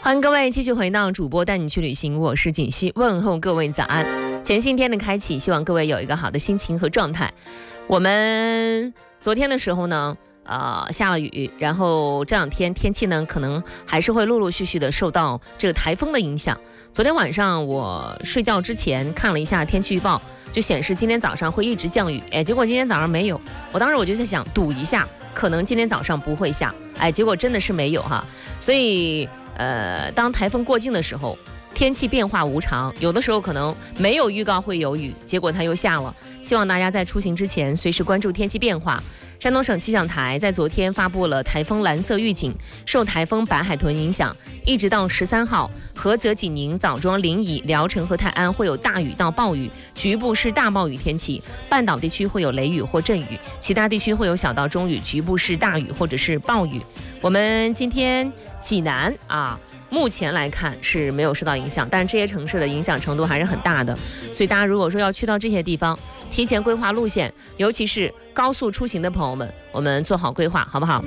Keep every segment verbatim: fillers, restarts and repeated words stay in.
欢迎各位继续回到主播带你去旅行，我是锦溪，问候各位早安。全新天的开启，希望各位有一个好的心情和状态。我们昨天的时候呢呃，下了雨，然后这两天天气呢可能还是会陆陆续续的受到这个台风的影响。昨天晚上我睡觉之前看了一下天气预报，就显示今天早上会一直降雨，哎，结果今天早上没有。我当时我就在想赌一下，可能今天早上不会下，哎，结果真的是没有哈。所以呃，当台风过境的时候，天气变化无常，有的时候可能没有预告会有雨，结果它又下了。希望大家在出行之前随时关注天气变化。山东省气象台在昨天发布了台风蓝色预警，受台风白海豚影响，一直到十三号，菏泽、济宁、枣庄、临沂、聊城和泰安会有大雨到暴雨，局部是大暴雨天气，半岛地区会有雷雨或阵雨，其他地区会有小到中雨，局部是大雨或者是暴雨。我们今天济南啊，目前来看是没有受到影响，但是这些城市的影响程度还是很大的，所以大家如果说要去到这些地方，提前规划路线，尤其是高速出行的朋友们，我们做好规划，好不好？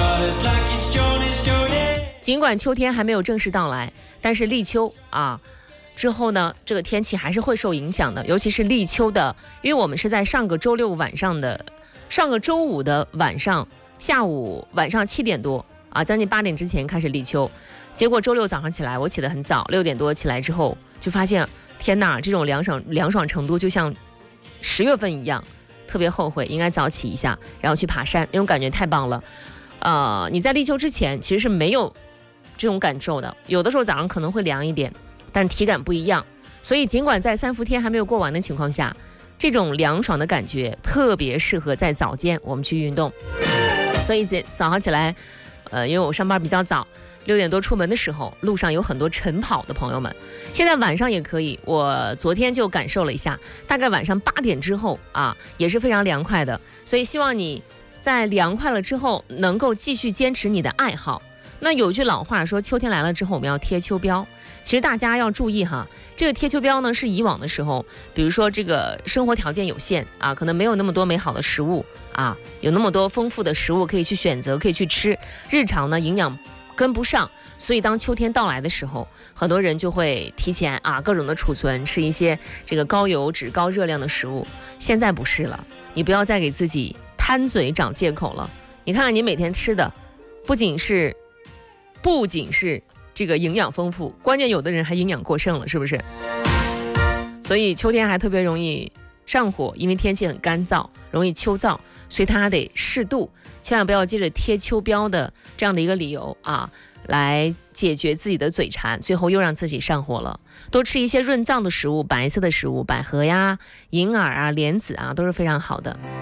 尽管秋天还没有正式到来，但是立秋啊之后呢，这个天气还是会受影响的，尤其是立秋的，因为我们是在上个周六晚上的，上个周五的晚上，下午晚上七点多啊，将近八点之前开始立秋。结果周六早上起来，我起得很早，六点多起来之后，就发现天哪，这种凉爽凉爽程度就像十月份一样，特别后悔应该早起一下，然后去爬山，那种感觉太棒了。呃，你在立秋之前其实是没有这种感受的，有的时候早上可能会凉一点，但体感不一样。所以尽管在三伏天还没有过完的情况下，这种凉爽的感觉特别适合在早间我们去运动。所以早上起来，呃，因为我上班比较早，六点多出门的时候，路上有很多晨跑的朋友们。现在晚上也可以，我昨天就感受了一下，大概晚上八点之后啊，也是非常凉快的。所以希望你在凉快了之后，能够继续坚持你的爱好。那有句老话说，秋天来了之后我们要贴秋膘。其实大家要注意哈，这个贴秋膘呢，是以往的时候，比如说这个生活条件有限啊，可能没有那么多美好的食物啊，有那么多丰富的食物可以去选择，可以去吃，日常呢营养跟不上，所以当秋天到来的时候，很多人就会提前啊各种的储存，吃一些这个高油脂高热量的食物。现在不是了，你不要再给自己贪嘴找借口了。你看看你每天吃的，不仅是不仅是这个营养丰富，关键有的人还营养过剩了，是不是？所以秋天还特别容易上火，因为天气很干燥，容易秋燥，所以它得适度，千万不要借着贴秋膘的这样的一个理由啊，来解决自己的嘴馋，最后又让自己上火了。多吃一些润燥的食物，白色的食物，百合呀、银耳啊、莲子啊，都是非常好的。